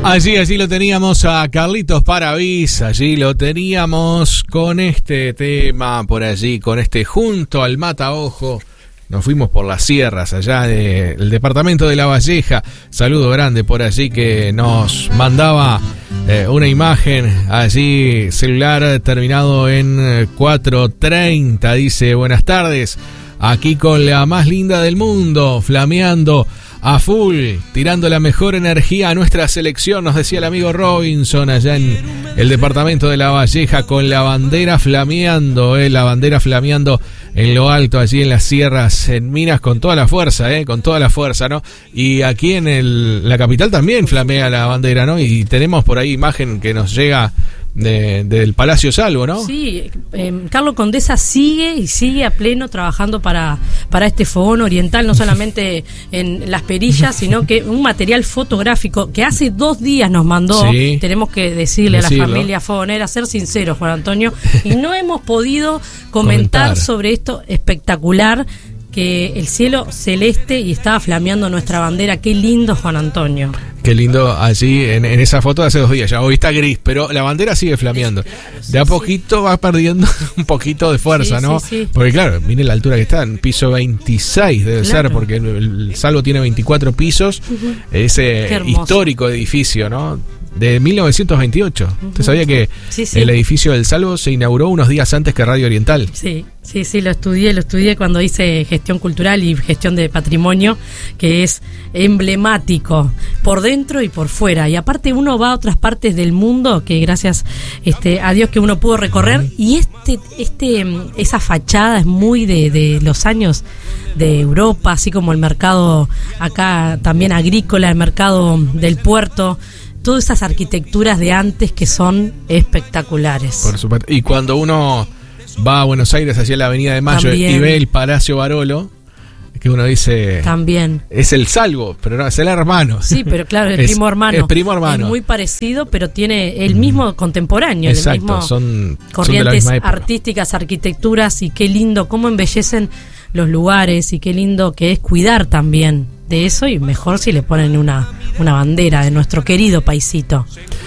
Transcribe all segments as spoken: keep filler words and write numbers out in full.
Allí, allí lo teníamos a Carlitos Paravís, allí lo teníamos con este tema por allí, con este Junto al Mataojo. Nos fuimos por las sierras allá del departamento de La Valleja. Saludo grande por allí que nos mandaba eh, una imagen allí, celular terminado en cuatro treinta. Dice, buenas tardes, aquí con la más linda del mundo, flameando a full, tirando la mejor energía a nuestra selección, nos decía el amigo Robinson allá en el departamento de La Valleja, con la bandera flameando, eh, la bandera flameando en lo alto, allí en las sierras, en Minas, con toda la fuerza, eh, con toda la fuerza, ¿no? Y aquí en el, la capital también flamea la bandera, ¿no? Y tenemos por ahí imagen que nos llega de, del Palacio Salvo, ¿no? Sí, eh, Carlos Condesa sigue y sigue a pleno trabajando para, para este fogón oriental, no solamente en las perillas, sino que un material fotográfico que hace dos días nos mandó. Sí, tenemos que decirle Decirlo. a la familia fogonera, ser sinceros, Juan Antonio, y no hemos podido comentar, comentar sobre esto espectacular, que el cielo celeste y estaba flameando nuestra bandera. Qué lindo, Juan Antonio. Qué lindo allí en, en esa foto de hace dos días. Ya hoy está gris, pero la bandera sigue flameando. De a poquito va perdiendo un poquito de fuerza, sí, ¿no? Sí, sí. Porque claro, mire la altura que está, en piso veintiséis debe claro. ser, porque el, el Salvo tiene veinticuatro pisos. Uh-huh. Ese histórico edificio, ¿no? De mil novecientos veintiocho. Uh-huh. ¿Usted sabía que sí, sí. el edificio del Salvo se inauguró unos días antes que Radio Oriental? Sí, sí, sí, lo estudié, lo estudié cuando hice gestión cultural y gestión de patrimonio, que es emblemático por dentro y por fuera. Y aparte uno va a otras partes del mundo que gracias este, a Dios que uno pudo recorrer. Uh-huh. Y este, este, esa fachada es muy de, de los años de Europa, así como el mercado acá también agrícola, el mercado del puerto. Todas esas arquitecturas de antes que son espectaculares. Por supuesto. Y cuando uno va a Buenos Aires hacia la Avenida de Mayo también, y ve el Palacio Barolo, que uno dice también es el Salvo, pero no, es el hermano. Sí, pero claro, el es, primo hermano. El primo hermano. Es muy parecido, pero tiene el mismo mm. contemporáneo. Exacto, el mismo son corrientes son artísticas, arquitecturas, y qué lindo cómo embellecen los lugares, y qué lindo que es cuidar también de eso, y mejor si le ponen una, una bandera de nuestro querido paisito.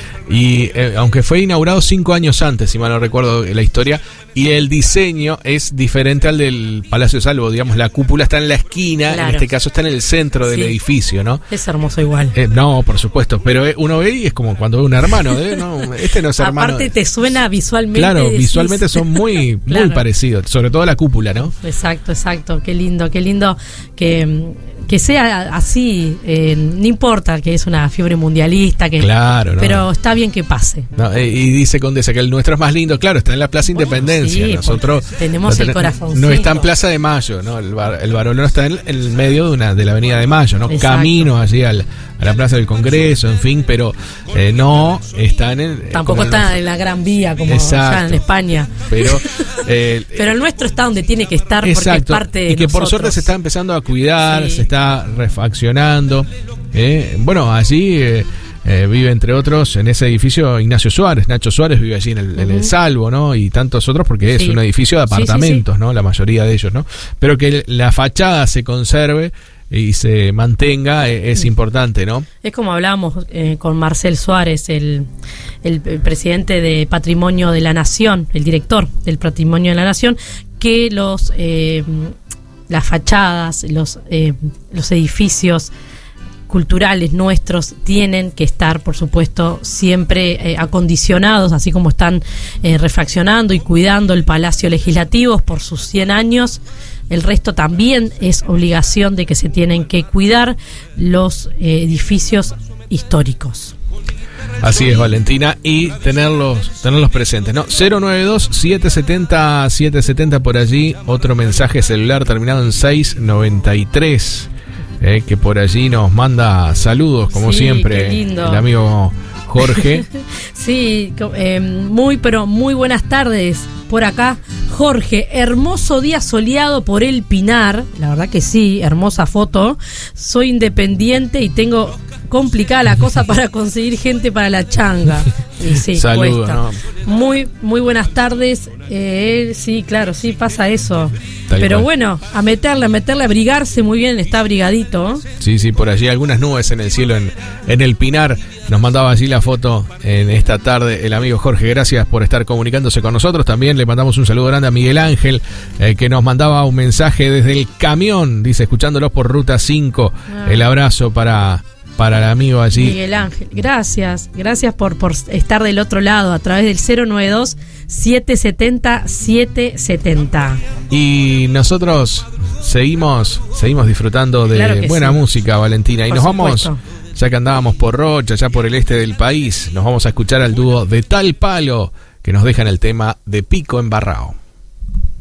Y eh, aunque fue inaugurado cinco años antes, si mal no recuerdo la historia, y el diseño es diferente al del Palacio Salvo, digamos, la cúpula está en la esquina, claro. En este caso está en el centro del sí. edificio, ¿no? Es hermoso igual. Eh, no, por supuesto, pero eh, uno ve y es como cuando ve un hermano, ¿eh? No, este no es hermano. Aparte te suena visualmente. Claro, decís, visualmente son muy, claro. muy parecidos, sobre todo la cúpula, ¿no? Exacto, exacto, qué lindo, qué lindo que... que sea así, eh, no importa que es una fiebre mundialista, que claro, no. pero está bien que pase. No, eh, y dice Condesa que el nuestro es más lindo, claro, está en la Plaza bueno, Independencia. Sí, nosotros tenemos no, el corazón. No está en Plaza de Mayo, no, el, bar, el Barolo está en el medio de una de la Avenida de Mayo, no, exacto. Camino allí al, a la Plaza del Congreso, en fin, pero eh, no está en el. Tampoco está el, en la Gran Vía como allá en España. Pero eh, pero el nuestro está donde tiene que estar, exacto, porque es parte de y que nosotros. Por suerte se está empezando a cuidar, sí. se está refaccionando. Eh, bueno, allí eh, eh, vive entre otros en ese edificio Ignacio Suárez, Nacho Suárez vive allí en el, uh-huh. en el Salvo, ¿no? Y tantos otros porque sí. es un edificio de apartamentos, sí, sí, sí. ¿no? La mayoría de ellos, ¿no? Pero que la fachada se conserve y se mantenga es importante, ¿no? Es como hablábamos eh, con Marcel Suárez, el, el, el presidente de Patrimonio de la Nación, el director del Patrimonio de la Nación, que los eh, las fachadas, los eh, los edificios culturales nuestros tienen que estar, por supuesto, siempre eh, acondicionados, así como están eh, refaccionando y cuidando el Palacio Legislativo por sus cien años. El resto también es obligación de que se tienen que cuidar los eh, edificios históricos. Así es, Valentina, y tenerlos tenerlos presentes, ¿no? cero nueve dos, siete siete cero, siete siete cero por allí, otro mensaje celular terminado en seis noventa y tres, eh, que por allí nos manda saludos, como sí, siempre, el amigo Jorge. Sí, eh, muy, pero muy buenas tardes por acá. Jorge, hermoso día soleado por el Pinar, la verdad que sí, hermosa foto. Soy independiente y tengo complicada la cosa para conseguir gente para la changa. Y sí, saludos, cuesta. ¿No? Muy, muy buenas tardes. Eh, sí, claro, sí, pasa eso. Tal Pero cual. bueno, a meterle, a meterle, a abrigarse muy bien, está abrigadito. Sí, sí, por allí algunas nubes en el cielo en, en el Pinar. Nos mandaba allí la foto en esta tarde el amigo Jorge. Gracias por estar comunicándose con nosotros. También le mandamos un saludo grande a Miguel Ángel, eh, que nos mandaba un mensaje desde el camión. Dice, escuchándolos por Ruta cinco. Ah. El abrazo para... Para el amigo allí. Miguel Ángel, gracias, gracias por, por estar del otro lado a través del cero nueve dos, siete siete cero, siete siete cero. Y nosotros seguimos seguimos disfrutando de Claro que buena sí. música, Valentina. Y Por nos supuesto. vamos, ya que andábamos por Rocha, ya por el este del país, nos vamos a escuchar al dúo de Tal Palo, que nos dejan el tema de Pico Embarrao.